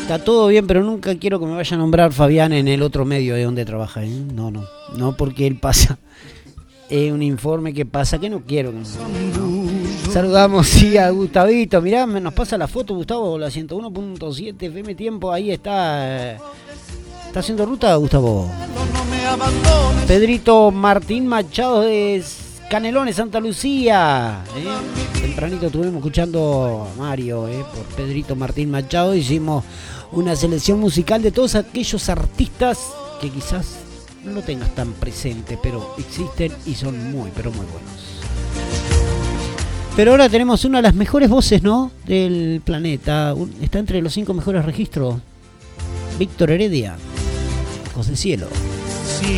Está todo bien, pero nunca quiero que me vaya a nombrar Fabián en el otro medio de donde trabaja. No, porque él pasa. Es un informe que pasa que no quiero. No. Saludamos sí, a Gustavito. Mirá, nos pasa la foto, Gustavo, la 101.7 FM Tiempo. Ahí está. Está haciendo ruta, Gustavo. Pedrito Martín Machado de Canelones, Santa Lucía. Tempranito estuvimos escuchando a Mario por Pedrito Martín Machado. Hicimos una selección musical de todos aquellos artistas que quizás no lo tengas tan presente, pero existen y son muy, pero muy buenos. Pero ahora tenemos una de las mejores voces, ¿no?, del planeta. Está entre los 5 mejores registros. Víctor Heredia, Ojos de Cielo.